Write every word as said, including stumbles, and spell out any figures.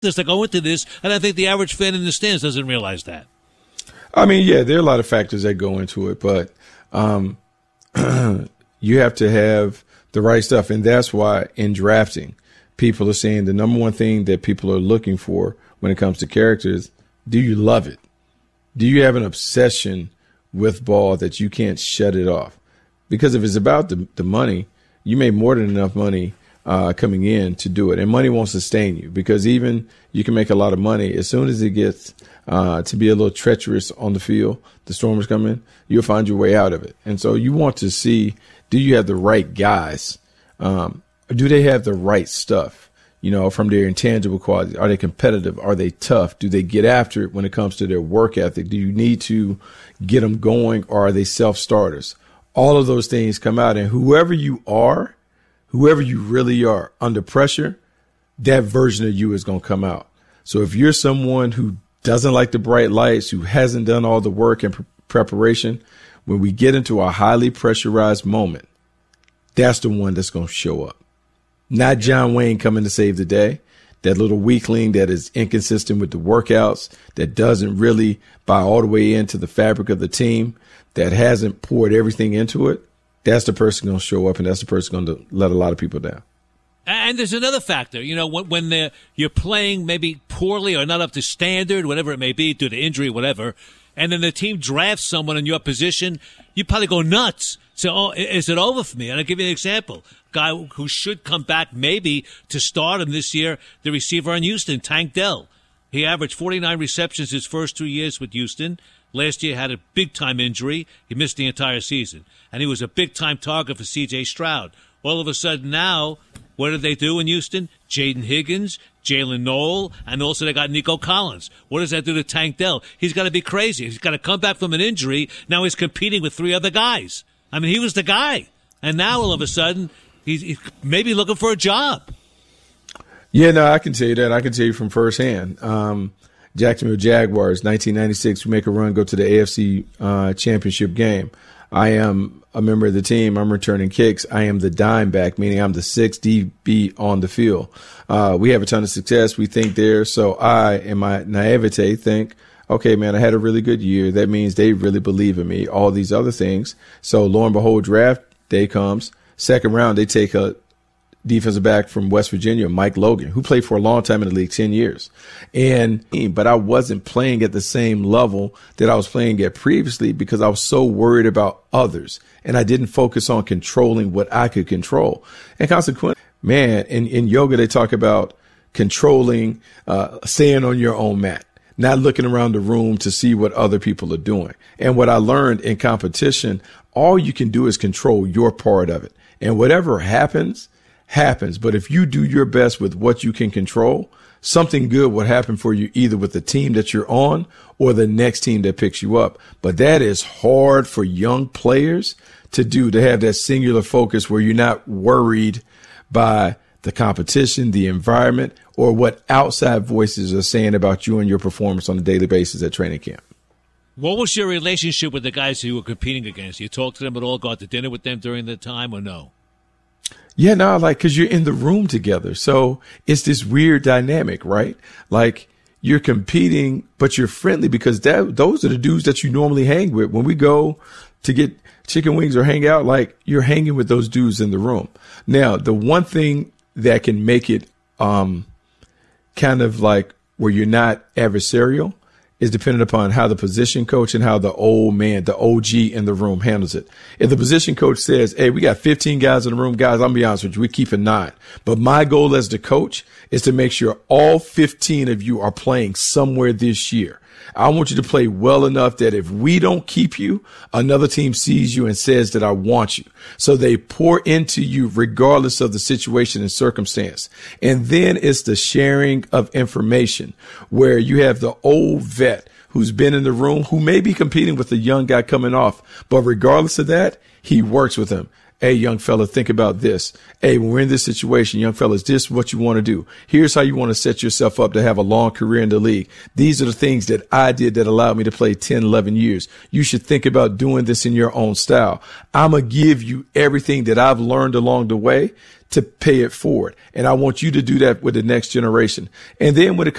that go into this, and I think the average fan in the stands doesn't realize that. I mean, yeah, there are a lot of factors that go into it, but um, you have to have the right stuff. And that's why in drafting, people are saying the number one thing that people are looking for when it comes to characters, do you love it? Do you have an obsession with ball that you can't shut it off? Because if it's about the, the money, you made more than enough money uh, coming in to do it. And money won't sustain you, because even you can make a lot of money. As soon as it gets uh, to be a little treacherous on the field, the Stormers come in, you'll find your way out of it. And so you want to see, do you have the right guys? Um, do they have the right stuff? You know, from their intangible qualities. Are they competitive? Are they tough? Do they get after it when it comes to their work ethic? Do you need to get them going, or are they self-starters? All of those things come out, and whoever you are, whoever you really are under pressure, that version of you is going to come out. So if you're someone who doesn't like the bright lights, who hasn't done all the work and pre- preparation, when we get into a highly pressurized moment, that's the one that's going to show up. Not John Wayne coming to save the day, that little weakling that is inconsistent with the workouts, that doesn't really buy all the way into the fabric of the team, that hasn't poured everything into it. That's the person going to show up, and that's the person going to let a lot of people down. And there's another factor, you know, when, when they're, you're playing maybe poorly or not up to standard, whatever it may be, due to injury, whatever, and then the team drafts someone in your position, you probably go nuts. So, oh, is it over for me? And I'll give you an example. Guy who should come back maybe to start him this year, the receiver in Houston, Tank Dell. He averaged forty-nine receptions his first two years with Houston. Last year had a big-time injury. He missed the entire season. And he was a big-time target for C J Stroud. All of a sudden now, what did they do in Houston? Jaden Higgins, Jalen Noel, and also they got Nico Collins. What does that do to Tank Dell? He's got to be crazy. He's got to come back from an injury. Now he's competing with three other guys. I mean, he was the guy. And now all of a sudden, he's, he's maybe looking for a job. Yeah, no, I can tell you that. I can tell you from firsthand. Um, Jacksonville Jaguars, nineteen ninety-six, we make a run, go to the A F C uh, championship game. I am a member of the team. I'm returning kicks. I am the dime back, meaning I'm the sixth D B on the field. Uh, we have a ton of success, we think, there. So I, in my naivete, think, okay, man, I had a really good year. That means they really believe in me, all these other things. So lo and behold, draft day comes. Second round, they take a defensive back from West Virginia, Mike Logan, who played for a long time in the league, ten years. And, but I wasn't playing at the same level that I was playing at previously, because I was so worried about others, and I didn't focus on controlling what I could control. And consequently, man, in, in yoga, they talk about controlling, uh, staying on your own mat, not looking around the room to see what other people are doing. And what I learned in competition, all you can do is control your part of it. And whatever happens, happens. But if you do your best with what you can control, something good will happen for you, either with the team that you're on or the next team that picks you up. But that is hard for young players to do, to have that singular focus where you're not worried by the competition, the environment, or what outside voices are saying about you and your performance on a daily basis at training camp. What was your relationship with the guys who you were competing against? You talked to them at all, go out to dinner with them during the time, or no? Yeah, no, like, because you're in the room together. So it's this weird dynamic, right? Like, you're competing, but you're friendly, because that, those are the dudes that you normally hang with. When we go to get chicken wings or hang out, like, you're hanging with those dudes in the room. Now, the one thing that can make it um, kind of like where you're not adversarial is dependent upon how the position coach and how the old man, the O G in the room handles it. If the position coach says, hey, we got fifteen guys in the room, guys, I'm gonna be honest with you, we keep it nine. But my goal as the coach is to make sure all fifteen of you are playing somewhere this year. I want you to play well enough that if we don't keep you, another team sees you and says that I want you. So they pour into you regardless of the situation and circumstance. And then it's the sharing of information, where you have the old vet who's been in the room, who may be competing with the young guy coming off. But regardless of that, he works with him. Hey, young fella, think about this. Hey, when we're in this situation, young fellas, this is what you want to do. Here's how you want to set yourself up to have a long career in the league. These are the things that I did that allowed me to play ten, eleven years. You should think about doing this in your own style. I'm going to give you everything that I've learned along the way to pay it forward. And I want you to do that with the next generation. And then when it